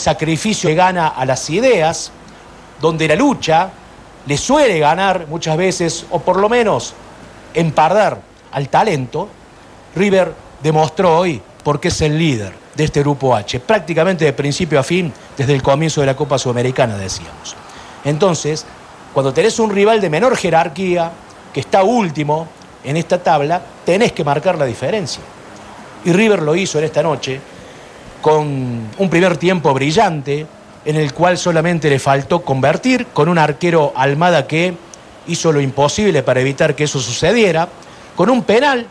sacrificio le gana a las ideas, donde la lucha le suele ganar muchas veces, o por lo menos empardar al talento, River demostró hoy por qué es el líder de este Grupo H, prácticamente de principio a fin, desde el comienzo de la Copa Sudamericana, decíamos. Entonces, cuando tenés un rival de menor jerarquía, que está último en esta tabla, tenés que marcar la diferencia. Y River lo hizo en esta noche, con un primer tiempo brillante, en el cual solamente le faltó convertir, con un arquero Almada que hizo lo imposible para evitar que eso sucediera, con un penal,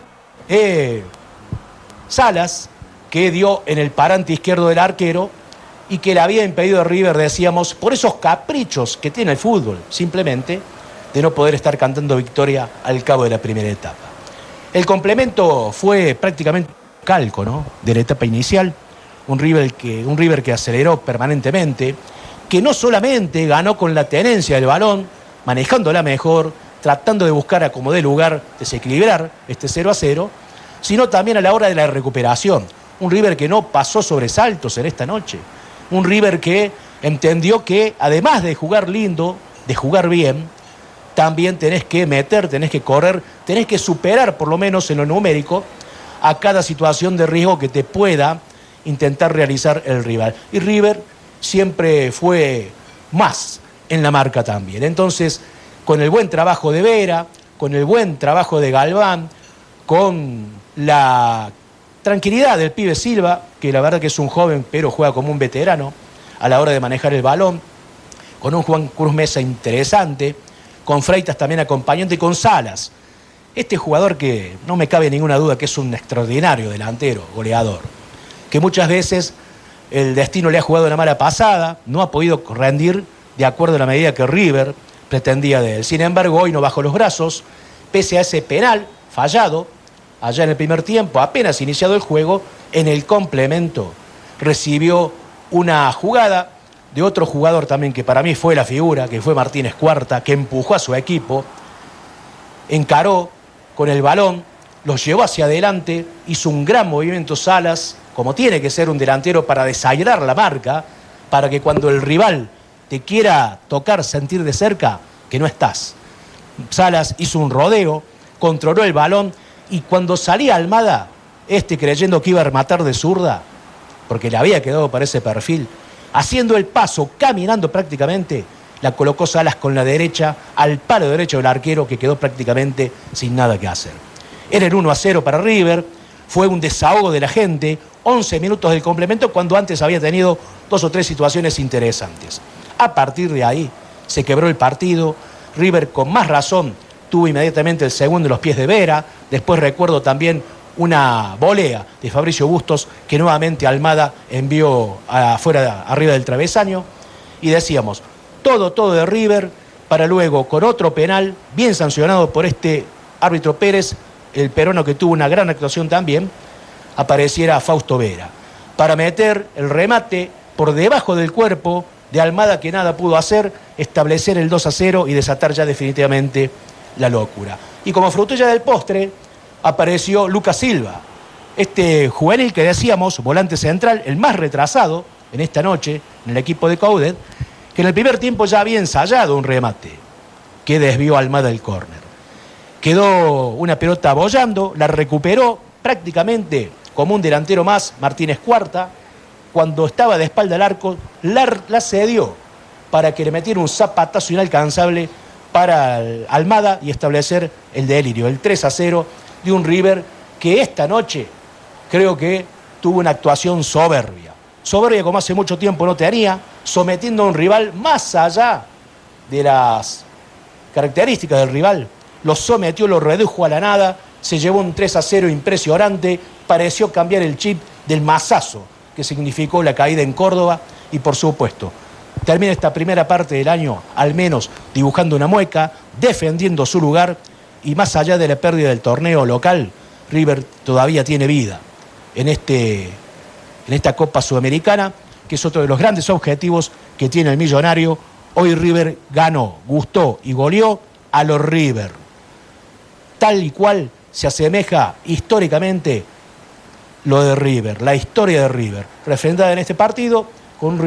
Salas, que dio en el parante izquierdo del arquero y que le había impedido a River, decíamos, por esos caprichos que tiene el fútbol, simplemente, de no poder estar cantando victoria al cabo de la primera etapa. El fue prácticamente un calco, ¿no?, de la etapa inicial, un River que aceleró permanentemente, que no solamente ganó con la tenencia del balón, manejándola mejor, tratando de buscar a como dé lugar, desequilibrar este 0-0, sino también a la hora de la recuperación. Un River que no pasó sobresaltos en esta noche. Un River que entendió que, además de jugar lindo, de jugar bien, también tenés que meter, tenés que correr, tenés que superar, por lo menos en lo numérico, a cada situación de riesgo que te pueda intentar realizar el rival. Y River siempre fue más en la marca también. Entonces, con el buen trabajo de Vera, con el buen trabajo de Galván, con la tranquilidad del pibe Silva, que la verdad que es un joven, pero juega como un veterano a la hora de manejar el balón, con un Juan Cruz Mesa interesante, con Freitas también acompañante y con Salas. Este jugador que no me cabe ninguna duda que es un extraordinario delantero, goleador, que muchas veces el destino le ha jugado una mala pasada, no ha podido rendir de acuerdo a la medida que River pretendía de él. Sin embargo, hoy no bajó los brazos, pese a ese penal fallado, allá en el primer tiempo, apenas iniciado el juego, en el complemento recibió una jugada de otro jugador también que para mí fue la figura, que fue Martínez Cuarta, que empujó a su equipo, encaró con el balón, los llevó hacia adelante, hizo un gran movimiento Salas, como tiene que ser un delantero para desairar la marca, para que cuando el rival te quiera tocar, sentir de cerca, que no estás. Salas hizo un rodeo, controló el balón, y cuando salía Almada, creyendo que iba a rematar de zurda, porque le había quedado para ese perfil, haciendo el paso, caminando prácticamente, la colocó Salas con la derecha al palo derecho del arquero, que quedó prácticamente sin nada que hacer. Era el 1-0 para River, fue un desahogo de la gente, 11 minutos del complemento, cuando antes había tenido 2 o 3 situaciones interesantes. A partir de ahí se quebró el partido, River con más razón tuvo inmediatamente el segundo en los pies de Vera, después recuerdo también una volea de Fabricio Bustos que nuevamente Almada envió arriba del travesaño, y decíamos, todo de River, para luego con otro penal bien sancionado por este árbitro Pérez, el peruano que tuvo una gran actuación también, apareciera Fausto Vera, para meter el remate por debajo del cuerpo de Almada, que nada pudo hacer, establecer el 2-0 y desatar ya definitivamente la locura. Y como frutilla del postre apareció Lucas Silva, este juvenil que decíamos, volante central, el más retrasado en esta noche en el equipo de Coudet, que en el primer tiempo ya había ensayado un remate que desvió Almada el córner. Quedó una pelota boyando, la recuperó prácticamente como un delantero más Martínez Cuarta, cuando estaba de espalda al arco, la cedió para que le metiera un zapatazo inalcanzable para Almada y establecer el delirio, el 3-0 de un River que esta noche creo que tuvo una actuación soberbia como hace mucho tiempo no te haría, sometiendo a un rival más allá de las características del rival. Lo sometió, lo redujo a la nada, se llevó un 3-0 impresionante, pareció cambiar el chip del mazazo que significó la caída en Córdoba, y por supuesto, termina esta primera parte del año, al menos dibujando una mueca, defendiendo su lugar, y más allá de la pérdida del torneo local, River todavía tiene vida en esta Copa Sudamericana, que es otro de los grandes objetivos que tiene el millonario. Hoy River ganó, gustó y goleó a los River, tal y cual se asemeja históricamente lo de River, la historia de River, refrendada en este partido con un